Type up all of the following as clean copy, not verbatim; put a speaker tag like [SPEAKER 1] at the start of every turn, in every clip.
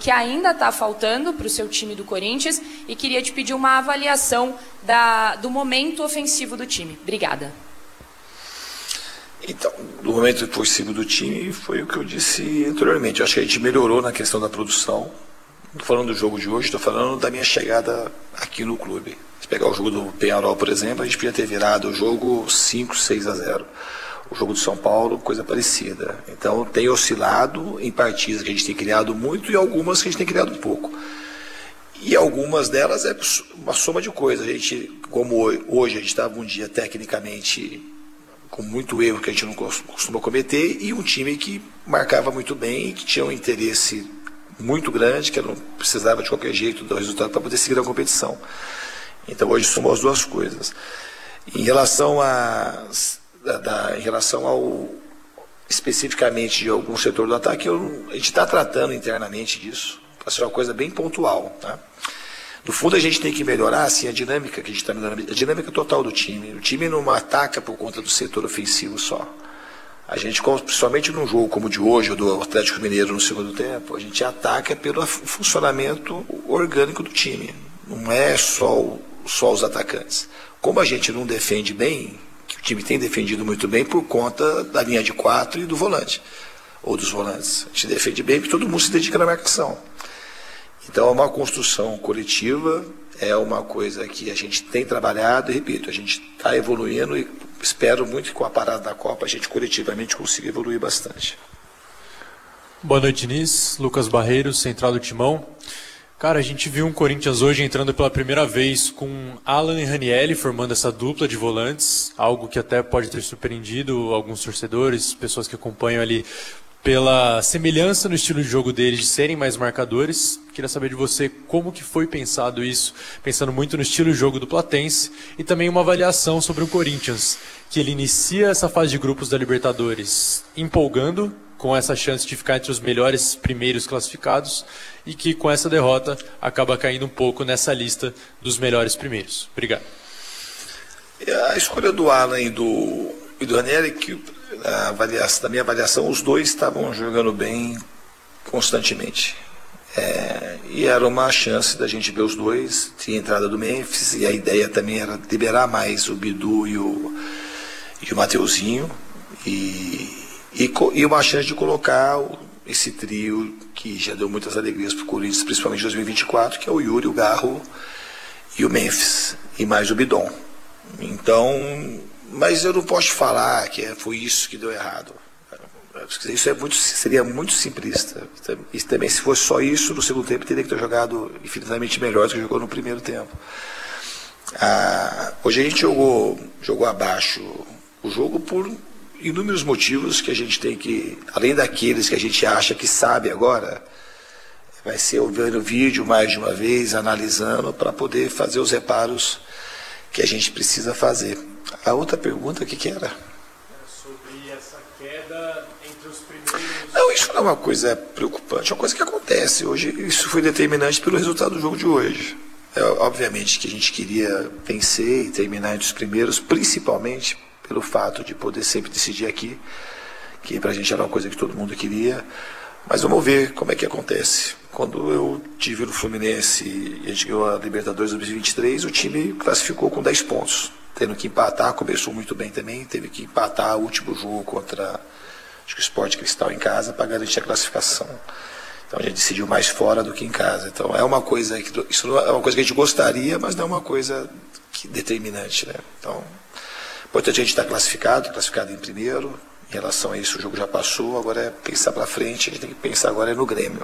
[SPEAKER 1] que ainda está faltando para o seu time do Corinthians e queria te pedir uma avaliação do momento ofensivo do time. Obrigada.
[SPEAKER 2] Então, do momento ofensivo do time foi o que eu disse anteriormente. Eu acho que a gente melhorou na questão da produção. Não estou falando do jogo de hoje, estou falando da minha chegada aqui no clube. Se pegar o jogo do Peñarol, por exemplo, a gente podia ter virado o jogo 5-6-0. O jogo do São Paulo, coisa parecida. Então, tem oscilado em partidas que a gente tem criado muito e algumas que a gente tem criado pouco. E algumas delas é uma soma de coisas. A gente, como hoje, a gente estava um dia tecnicamente com muito erro que a gente não costuma cometer, e um time que marcava muito bem, que tinha um interesse muito grande, que não precisava de qualquer jeito do resultado para poder seguir a competição. Então hoje somos as duas coisas. Em relação ao especificamente de algum setor do ataque, a gente está tratando internamente disso, para ser uma coisa bem pontual, tá? No fundo, a gente tem que melhorar assim, a dinâmica que a gente está melhorando, a dinâmica total do time. O time não ataca por conta do setor ofensivo só. A gente, principalmente num jogo como o de hoje, ou do Atlético Mineiro no segundo tempo, a gente ataca pelo funcionamento orgânico do time. Não é só os atacantes. Como a gente não defende bem, que o time tem defendido muito bem por conta da linha de 4 e do volante, ou dos volantes. A gente defende bem porque todo mundo se dedica na marcação. Então é uma construção coletiva, é uma coisa que a gente tem trabalhado e, repito, a gente está evoluindo e espero muito que com a parada da Copa a gente coletivamente consiga evoluir bastante.
[SPEAKER 3] Boa noite, Diniz. Lucas Barreiros, Central do Timão. Cara, a gente viu um Corinthians hoje entrando pela primeira vez com Alan e Ranieri formando essa dupla de volantes, algo que até pode ter surpreendido alguns torcedores, pessoas que acompanham ali pela semelhança no estilo de jogo deles de serem mais marcadores. Queria saber de você como que foi pensado isso, pensando muito no estilo de jogo do Platense, e também uma avaliação sobre o Corinthians, que ele inicia essa fase de grupos da Libertadores empolgando, com essa chance de ficar entre os melhores primeiros classificados, e que com essa derrota acaba caindo um pouco nessa lista dos melhores primeiros. Obrigado.
[SPEAKER 2] A escolha do Alan e do Ranieri, que da minha avaliação, os dois estavam jogando bem constantemente. E era uma chance da gente ver os dois. Tinha a entrada do Memphis, e a ideia também era liberar mais o Bidu e o Mateuzinho, e uma chance de colocar esse trio que já deu muitas alegrias para o Corinthians, principalmente em 2024, que é o Yuri, o Garro e o Memphis, e mais o Bidon. Então, mas eu não posso falar que foi isso que deu errado. Isso seria muito simplista. E também, se fosse só isso, no segundo tempo teria que ter jogado infinitamente melhor do que jogou no primeiro tempo. Hoje a gente jogou abaixo o jogo por inúmeros motivos que a gente tem que, além daqueles que a gente acha que sabe agora, vai ser vendo o vídeo mais de uma vez, analisando, para poder fazer os reparos que a gente precisa fazer. A outra pergunta, o que era?
[SPEAKER 3] Sobre essa queda entre os primeiros...
[SPEAKER 2] Não, isso não é uma coisa preocupante, é uma coisa que acontece. Hoje, isso foi determinante pelo resultado do jogo de hoje. Obviamente que a gente queria vencer e terminar entre os primeiros, principalmente pelo fato de poder sempre decidir aqui, que pra gente era uma coisa que todo mundo queria. Mas vamos ver como é que acontece. Quando eu tive no Fluminense e a gente ganhou a Libertadores 2023, o time classificou com 10 pontos. Tendo que empatar, começou muito bem também, teve que empatar o último jogo contra acho que o Sport Cristal em casa para garantir a classificação. Então a gente decidiu mais fora do que em casa. Então é uma coisa que isso é uma coisa que a gente gostaria, mas não é uma coisa determinante, né? Então, importante a gente estar classificado em primeiro. Em relação a isso, o jogo já passou, agora é pensar para frente, a gente tem que pensar agora no Grêmio.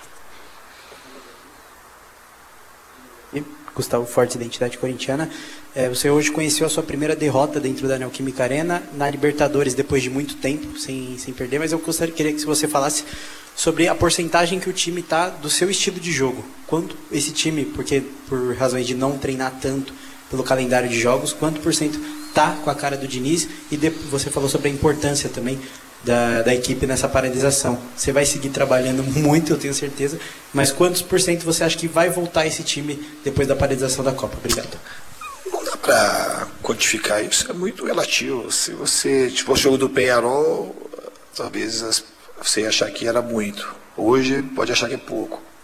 [SPEAKER 4] Gustavo Forte, Identidade Corintiana. Você hoje conheceu a sua primeira derrota dentro da Neoquímica Arena, na Libertadores, depois de muito tempo, sem perder, mas eu queria que você falasse sobre a porcentagem que o time está do seu estilo de jogo. Quanto esse time, porque por razões de não treinar tanto pelo calendário de jogos, quanto por cento está com a cara do Diniz? E você falou sobre a importância também da equipe nessa paralisação. Você vai seguir trabalhando muito, eu tenho certeza, mas quantos por cento você acha que vai voltar esse time depois da paralisação da Copa? Obrigado.
[SPEAKER 2] Não dá para quantificar isso, é muito relativo. Se você fosse o jogo do Peñarol, talvez você ia achar que era muito. Hoje pode achar que é pouco.